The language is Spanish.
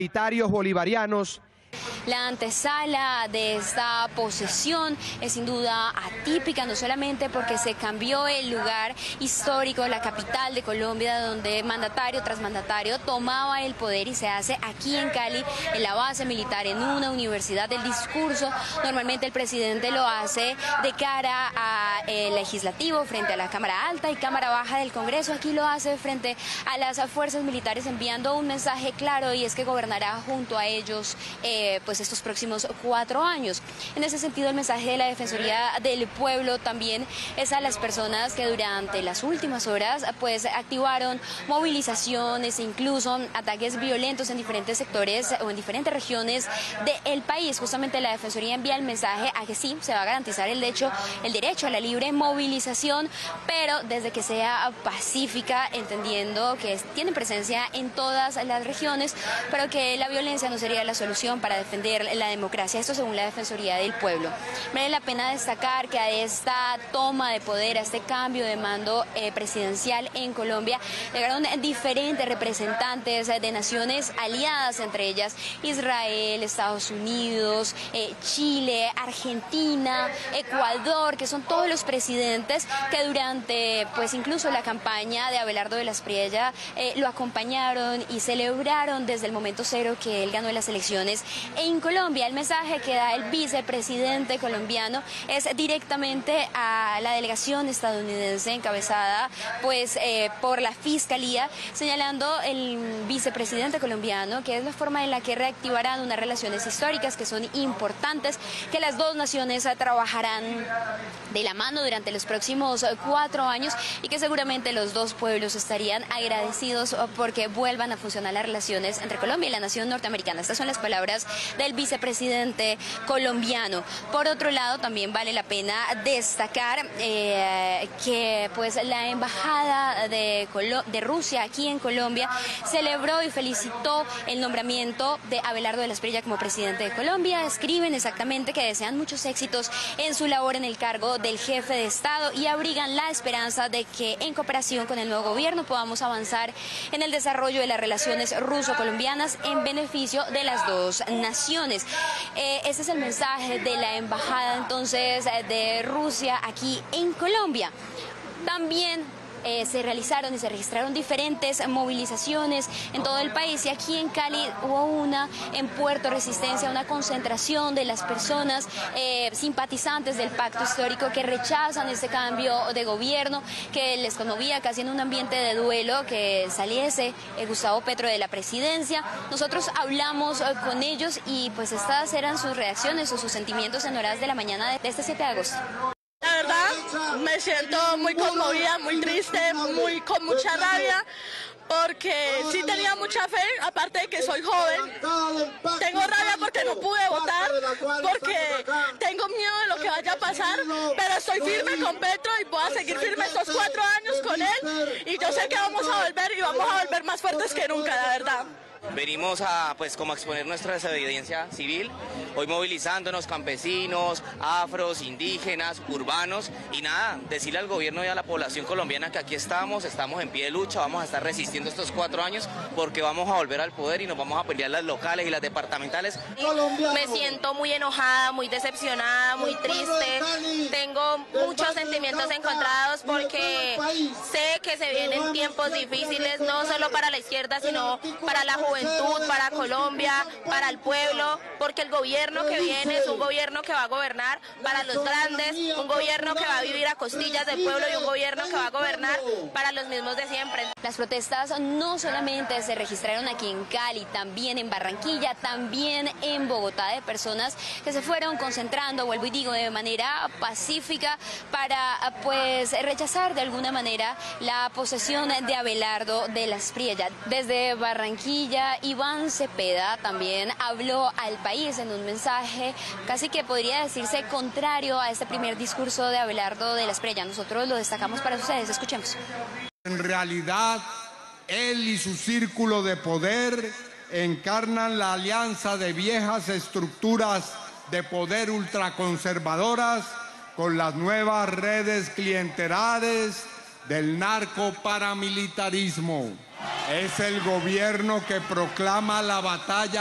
Militares bolivarianos. La antesala de esta posesión es sin duda atípica, no solamente porque se cambió el lugar histórico, la capital de Colombia, donde mandatario tras mandatario tomaba el poder, y se hace aquí en Cali, en la base militar, en una universidad. El discurso normalmente el presidente lo hace de cara al legislativo, frente a la Cámara Alta y Cámara Baja del Congreso. Aquí lo hace frente a las fuerzas militares, enviando un mensaje claro, y es que gobernará junto a ellos pues estos próximos 4 años. En ese sentido, el mensaje de la Defensoría del Pueblo también es a las personas que durante las últimas horas pues activaron movilizaciones e incluso ataques violentos en diferentes sectores o en diferentes regiones del país. Justamente la Defensoría envía el mensaje a que sí, se va a garantizar el derecho a la libre movilización, pero desde que sea pacífica, entendiendo que tienen presencia en todas las regiones, pero que la violencia no sería la solución para defender la democracia. Esto según la Defensoría del Pueblo. Vale la pena destacar que a esta toma de poder, a este cambio de mando presidencial en Colombia, llegaron diferentes representantes de naciones aliadas, entre ellas Israel, Estados Unidos, Chile, Argentina, Ecuador, que son todos los presidentes que durante pues incluso la campaña de Abelardo de la Espriella lo acompañaron y celebraron desde el momento cero que él ganó las elecciones en Colombia. El mensaje que da el vicepresidente colombiano es directamente a la delegación estadounidense encabezada pues por la Fiscalía, señalando el vicepresidente colombiano que es la forma en la que reactivarán unas relaciones históricas que son importantes, que las dos naciones trabajarán de la mano durante los próximos 4 años y que seguramente los dos pueblos estarían agradecidos porque vuelvan a funcionar las relaciones entre Colombia y la nación norteamericana. Estas son las palabras del vicepresidente colombiano. Por otro lado, también vale la pena destacar que pues la embajada de Rusia aquí en Colombia celebró y felicitó el nombramiento de Abelardo de la Espriella como presidente de Colombia. Escriben exactamente que desean muchos éxitos en su labor en el cargo del jefe de Estado y abrigan la esperanza de que en cooperación con el nuevo gobierno podamos avanzar en el desarrollo de las relaciones ruso-colombianas en beneficio de las dos naciones. Este es el mensaje de la embajada entonces de Rusia aquí en Colombia. También se realizaron y se registraron diferentes movilizaciones en todo el país, y aquí en Cali hubo una en Puerto Resistencia, una concentración de las personas simpatizantes del pacto histórico que rechazan este cambio de gobierno, que les conmovía casi en un ambiente de duelo que saliese Gustavo Petro de la presidencia. Nosotros hablamos con ellos y pues estas eran sus reacciones o sus sentimientos en horas de la mañana de este 7 de agosto. La verdad, me siento muy conmovida, muy triste, con mucha rabia, porque sí tenía mucha fe, aparte de que soy joven. Tengo rabia porque no pude votar, porque tengo miedo de lo que vaya a pasar, pero estoy firme con Petro y voy a seguir firme estos 4 años con él, y yo sé que vamos a volver y vamos a volver más fuertes que nunca, la verdad. Venimos a como a exponer nuestra desobediencia civil, hoy movilizándonos campesinos, afros, indígenas, urbanos, y nada, decirle al gobierno y a la población colombiana que aquí estamos en pie de lucha, vamos a estar resistiendo estos 4 años porque vamos a volver al poder y nos vamos a pelear las locales y las departamentales. Me siento muy enojada, muy decepcionada, muy triste, tengo muchos sentimientos encontrados porque sé que se vienen tiempos difíciles, no solo para la izquierda, sino para la juventud, para Colombia, para el pueblo, porque el gobierno que viene es un gobierno que va a gobernar para los grandes, un gobierno que va a vivir a costillas del pueblo y un gobierno que va a gobernar para los mismos de siempre. Las protestas no solamente se registraron aquí en Cali, también en Barranquilla, también en Bogotá, de personas que se fueron concentrando, vuelvo y digo, de manera pacífica para pues rechazar de alguna manera la posesión de Abelardo de la Espriella. Desde Barranquilla, Iván Cepeda también habló al país en un mensaje casi que podría decirse contrario a este primer discurso de Abelardo de la Espriella. Nosotros lo destacamos para ustedes, escuchemos. En realidad, él y su círculo de poder encarnan la alianza de viejas estructuras de poder ultraconservadoras con las nuevas redes clientelares del narcoparamilitarismo. Es el gobierno que proclama la batalla